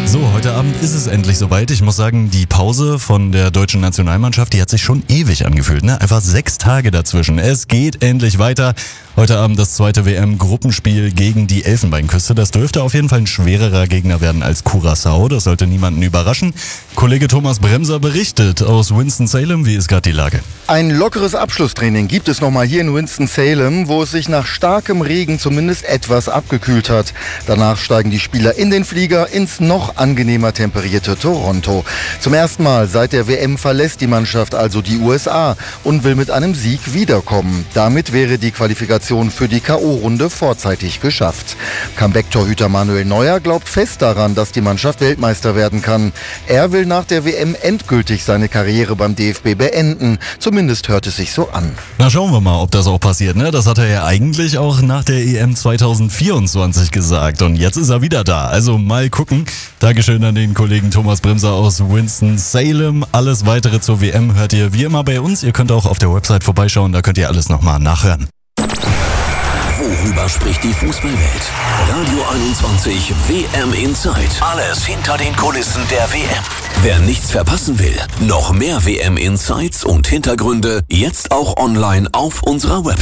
So, heute Abend ist es endlich soweit. Ich muss sagen, die Pause von der deutschen Nationalmannschaft, die hat sich schon ewig angefühlt, ne? Einfach 6 Tage dazwischen. Es geht endlich weiter. Heute Abend das zweite WM-Gruppenspiel gegen die Elfenbeinküste. Das dürfte auf jeden Fall ein schwererer Gegner werden als Curaçao. Das sollte niemanden überraschen. Kollege Thomas Bremser berichtet aus Winston-Salem. Wie ist gerade die Lage? Ein lockeres Abschlusstraining gibt es nochmal hier in Winston-Salem, wo es sich nach starkem Regen zumindest etwas abgekühlt hat. Danach steigen die Spieler in den Flieger ins noch angenehmer temperierte Toronto. Zum ersten Mal seit der WM verlässt die Mannschaft also die USA und will mit einem Sieg wiederkommen. Damit wäre die Qualifikation für die K.O.-Runde vorzeitig geschafft. Comeback-Torhüter Manuel Neuer glaubt fest daran, dass die Mannschaft Weltmeister werden kann. Er will nach der WM endgültig seine Karriere beim DFB beenden. Zumindest hört es sich so an. Na, schauen wir mal, ob das auch passiert, ne? Das hat er ja eigentlich auch nach der EM 2024 gesagt. Und jetzt ist er wieder da. Also mal gucken. Dankeschön an den Kollegen Thomas Bremser aus Winston-Salem. Alles weitere zur WM hört ihr wie immer bei uns. Ihr könnt auch auf der Website vorbeischauen, da könnt ihr alles nochmal nachhören. Worüber spricht die Fußballwelt? Radio 21 WM Insight. Alles hinter den Kulissen der WM. Wer nichts verpassen will, noch mehr WM Insights und Hintergründe jetzt auch online auf unserer Website.